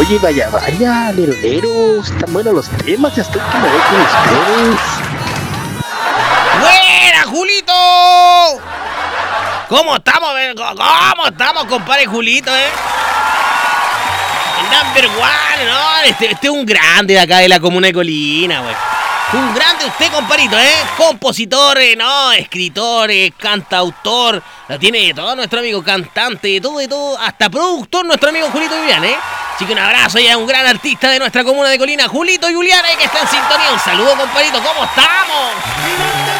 Oye, vaya, lero, están buenos los temas, ya estoy que me voy con ustedes. ¡Buena, Julito! ¿Cómo estamos, compadre Julito, El number one, ¿no? Este es un grande de acá de la comuna de Colina, güey. Un grande usted, compadrito, compositor, ¿no? Escritor, cantautor. Lo tiene de todo nuestro amigo cantante, de todo. Hasta productor, nuestro amigo Julito Julián, Así que un abrazo y a un gran artista de nuestra comuna de Colina, Julito Julián, que está en sintonía. Un saludo, compadrito, ¿cómo estamos?